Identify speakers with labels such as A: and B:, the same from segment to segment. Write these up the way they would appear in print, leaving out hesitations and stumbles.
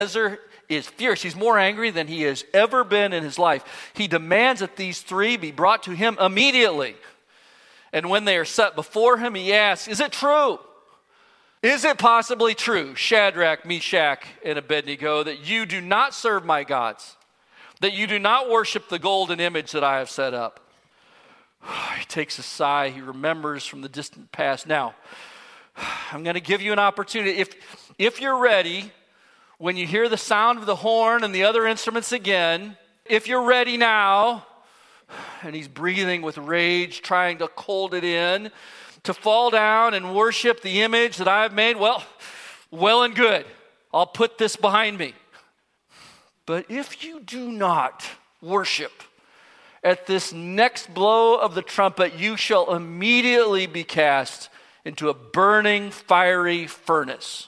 A: Nebuchadnezzar is fierce. He's more angry than he has ever been in his life. He demands that these three be brought to him immediately. And when they are set before him, he asks, is it true? Is it possibly true, Shadrach, Meshach, and Abednego, that you do not serve my gods, that you do not worship the golden image that I have set up? He takes a sigh. He remembers from the distant past. Now, I'm going to give you an opportunity. If you're ready, when you hear the sound of the horn and the other instruments again, if you're ready now, and he's breathing with rage, trying to hold it in, to fall down and worship the image that I've made, well and good. I'll put this behind me. But if you do not worship at this next blow of the trumpet, you shall immediately be cast into a burning, fiery furnace.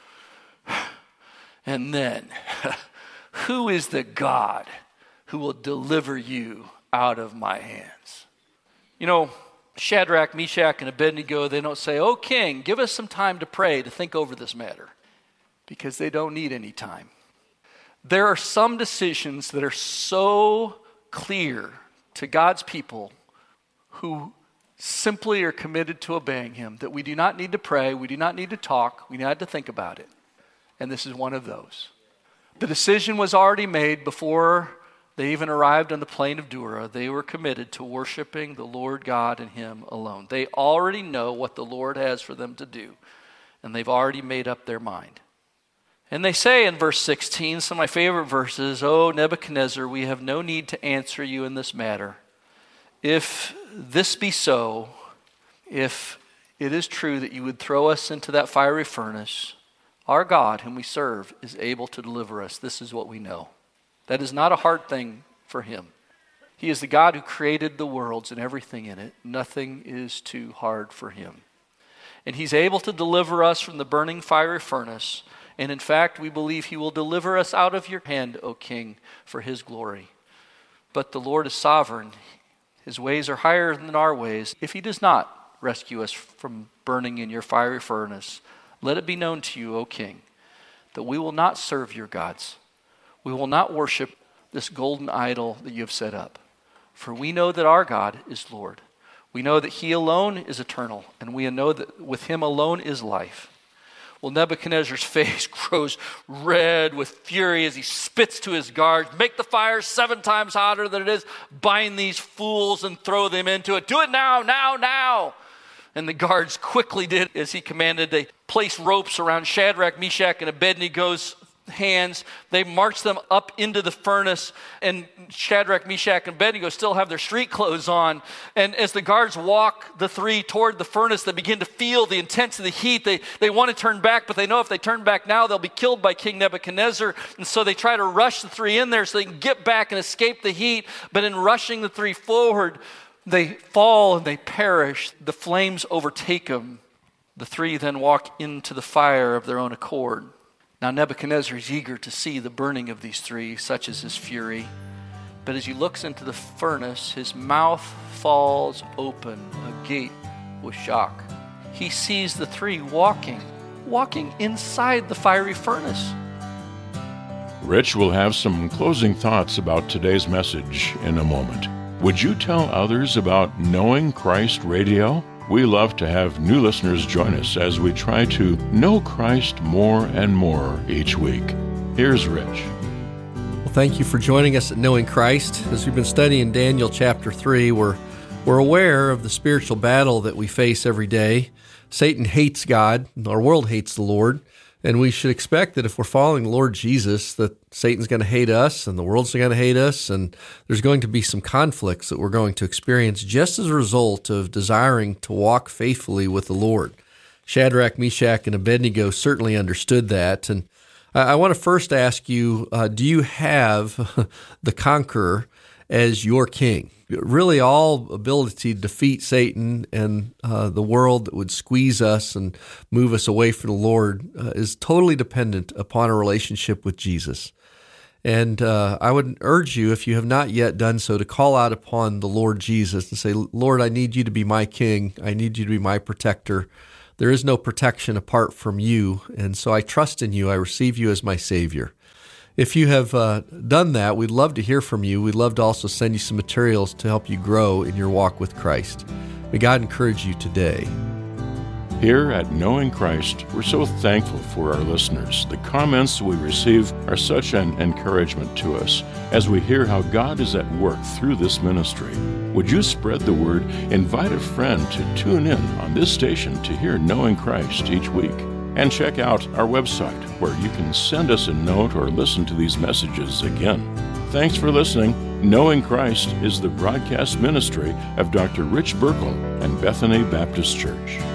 A: And then, who is the God who will deliver you out of my hands? You know, Shadrach, Meshach, and Abednego, they don't say, oh, king, give us some time to pray, to think over this matter. Because they don't need any time. There are some decisions that are so clear to God's people who simply are committed to obeying him that we do not need to pray, we do not need to talk, we do not have to think about it. And this is one of those. The decision was already made before they even arrived on the plain of Dura. They were committed to worshiping the Lord God and him alone. They already know what the Lord has for them to do, and they've already made up their mind. And they say in verse 16, some of my favorite verses, "O Nebuchadnezzar, we have no need to answer you in this matter. If this be so, if it is true that you would throw us into that fiery furnace, our God, whom we serve, is able to deliver us. This is what we know." That is not a hard thing for him. He is the God who created the worlds and everything in it. Nothing is too hard for him. And he's able to deliver us from the burning fiery furnace. And in fact, we believe he will deliver us out of your hand, O king, for his glory. But the Lord is sovereign. His ways are higher than our ways. If he does not rescue us from burning in your fiery furnace, let it be known to you, O king, that we will not serve your gods. We will not worship this golden idol that you have set up. For we know that our God is Lord. We know that he alone is eternal, and we know that with him alone is life. Well, Nebuchadnezzar's face grows red with fury as he spits to his guards. Make the fire 7 times hotter than it is. Bind these fools and throw them into it. Do it now, now, now. And the guards quickly did as he commanded. They placed ropes around Shadrach, Meshach, and Abednego's hands. They marched them up into the furnace, and Shadrach, Meshach, and Abednego still have their street clothes on. And as the guards walk the three toward the furnace, they begin to feel the intensity of the heat. They want to turn back, but they know if they turn back now, they'll be killed by King Nebuchadnezzar. And so they try to rush the three in there so they can get back and escape the heat. But in rushing the three forward, they fall and they perish. The flames overtake them. The three then walk into the fire of their own accord. Now Nebuchadnezzar is eager to see the burning of these three, such is his fury. But as he looks into the furnace, his mouth falls open, agape with shock. He sees the three walking inside the fiery furnace.
B: Rich will have some closing thoughts about today's message in a moment. Would you tell others about Knowing Christ Radio? We love to have new listeners join us as we try to know Christ more and more each week. Here's Rich.
C: Well, thank you for joining us at Knowing Christ. As we've been studying Daniel chapter 3, we're aware of the spiritual battle that we face every day. Satan hates God. Our world hates the Lord. And we should expect that if we're following the Lord Jesus, that Satan's going to hate us and the world's going to hate us, and there's going to be some conflicts that we're going to experience just as a result of desiring to walk faithfully with the Lord. Shadrach, Meshach, and Abednego certainly understood that. And I want to first ask you, do you have the conqueror as your king? Really, all ability to defeat Satan and the world that would squeeze us and move us away from the Lord is totally dependent upon a relationship with Jesus. And I would urge you, if you have not yet done so, to call out upon the Lord Jesus and say, Lord, I need you to be my king. I need you to be my protector. There is no protection apart from you. And so I trust in you. I receive you as my Savior. If you have done that, we'd love to hear from you. We'd love to also send you some materials to help you grow in your walk with Christ. May God encourage you today.
B: Here at Knowing Christ, we're so thankful for our listeners. The comments we receive are such an encouragement to us as we hear how God is at work through this ministry. Would you spread the word? Invite a friend to tune in on this station to hear Knowing Christ each week. And check out our website where you can send us a note or listen to these messages again. Thanks for listening. Knowing Christ is the broadcast ministry of Dr. Rich Burkle and Bethany Baptist Church.